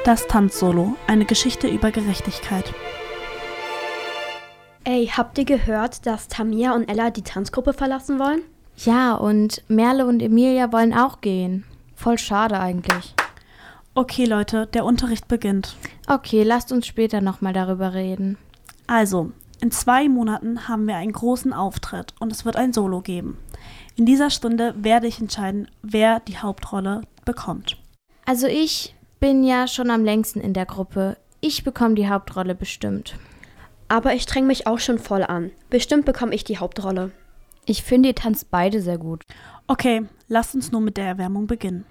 Das Tanzsolo, eine Geschichte über Gerechtigkeit. Ey, habt ihr gehört, dass Tamia und Ella die Tanzgruppe verlassen wollen? Ja, und Merle und Emilia wollen auch gehen. Voll schade eigentlich. Okay, Leute, der Unterricht beginnt. Okay, lasst uns später nochmal darüber reden. Also, in 2 Monaten haben wir einen großen Auftritt und es wird ein Solo geben. In dieser Stunde werde ich entscheiden, wer die Hauptrolle bekommt. Also ich bin ja schon am längsten in der Gruppe. Ich bekomme die Hauptrolle bestimmt. Aber ich streng mich auch schon voll an. Bestimmt bekomme ich die Hauptrolle. Ich finde, ihr tanzt beide sehr gut. Okay, lasst uns nun mit der Erwärmung beginnen.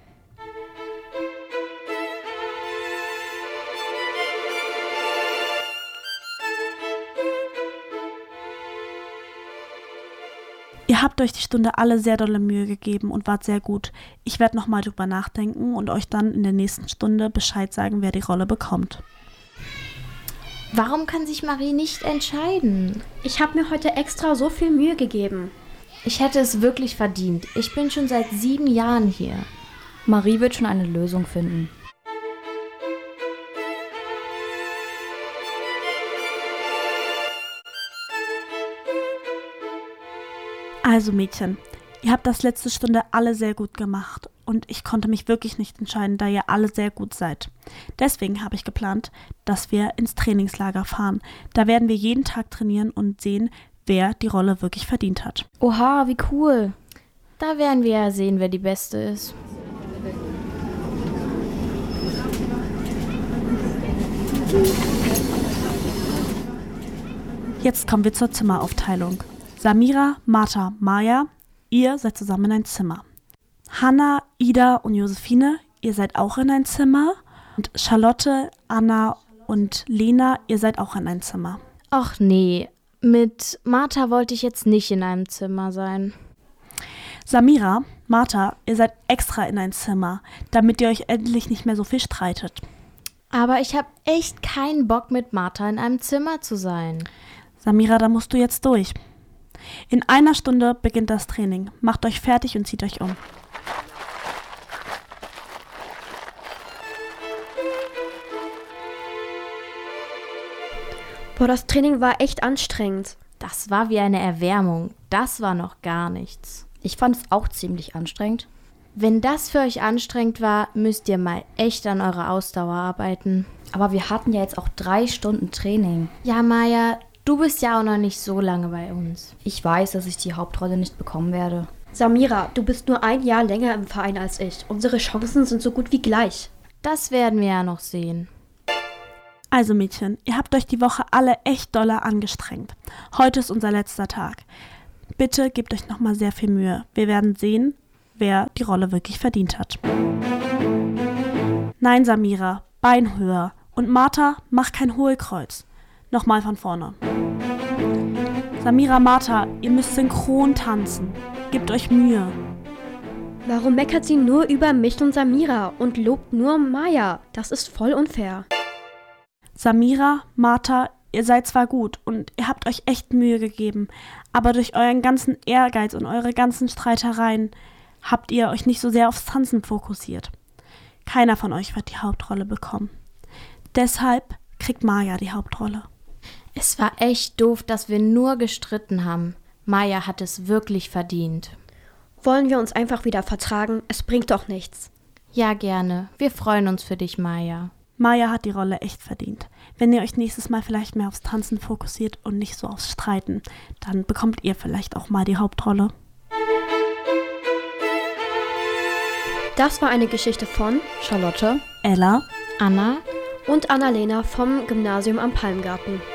Ihr habt euch die Stunde alle sehr dolle Mühe gegeben und wart sehr gut. Ich werde nochmal drüber nachdenken und euch dann in der nächsten Stunde Bescheid sagen, wer die Rolle bekommt. Warum kann sich Marie nicht entscheiden? Ich habe mir heute extra so viel Mühe gegeben. Ich hätte es wirklich verdient. Ich bin schon seit 7 Jahren hier. Marie wird schon eine Lösung finden. Also Mädchen, ihr habt das letzte Stunde alle sehr gut gemacht und ich konnte mich wirklich nicht entscheiden, da ihr alle sehr gut seid. Deswegen habe ich geplant, dass wir ins Trainingslager fahren. Da werden wir jeden Tag trainieren und sehen, wer die Rolle wirklich verdient hat. Oha, wie cool. Da werden wir ja sehen, wer die Beste ist. Jetzt kommen wir zur Zimmeraufteilung. Samira, Martha, Maja, ihr seid zusammen in ein Zimmer. Hanna, Ida und Josephine, ihr seid auch in ein Zimmer. Und Charlotte, Anna und Lena, ihr seid auch in ein Zimmer. Ach nee, mit Martha wollte ich jetzt nicht in einem Zimmer sein. Samira, Martha, ihr seid extra in ein Zimmer, damit ihr euch endlich nicht mehr so viel streitet. Aber ich habe echt keinen Bock, mit Martha in einem Zimmer zu sein. Samira, da musst du jetzt durch. In 1 Stunde beginnt das Training. Macht euch fertig und zieht euch um. Boah, das Training war echt anstrengend. Das war wie eine Erwärmung. Das war noch gar nichts. Ich fand es auch ziemlich anstrengend. Wenn das für euch anstrengend war, müsst ihr mal echt an eurer Ausdauer arbeiten. Aber wir hatten ja jetzt auch 3 Stunden Training. Ja, Maja, du bist ja auch noch nicht so lange bei uns. Ich weiß, dass ich die Hauptrolle nicht bekommen werde. Samira, du bist nur 1 Jahr länger im Verein als ich. Unsere Chancen sind so gut wie gleich. Das werden wir ja noch sehen. Also Mädchen, ihr habt euch die Woche alle echt dolle angestrengt. Heute ist unser letzter Tag. Bitte gebt euch nochmal sehr viel Mühe. Wir werden sehen, wer die Rolle wirklich verdient hat. Nein, Samira, Bein höher. Und Martha, mach kein Hohlkreuz. Nochmal von vorne. Samira, Martha, ihr müsst synchron tanzen. Gebt euch Mühe. Warum meckert sie nur über mich und Samira und lobt nur Maja? Das ist voll unfair. Samira, Martha, ihr seid zwar gut und ihr habt euch echt Mühe gegeben, aber durch euren ganzen Ehrgeiz und eure ganzen Streitereien habt ihr euch nicht so sehr aufs Tanzen fokussiert. Keiner von euch wird die Hauptrolle bekommen. Deshalb kriegt Maja die Hauptrolle. Es war echt doof, dass wir nur gestritten haben. Maja hat es wirklich verdient. Wollen wir uns einfach wieder vertragen? Es bringt doch nichts. Ja, gerne. Wir freuen uns für dich, Maja. Maja hat die Rolle echt verdient. Wenn ihr euch nächstes Mal vielleicht mehr aufs Tanzen fokussiert und nicht so aufs Streiten, dann bekommt ihr vielleicht auch mal die Hauptrolle. Das war eine Geschichte von Charlotte, Ella, Anna und Annalena vom Gymnasium am Palmgarten.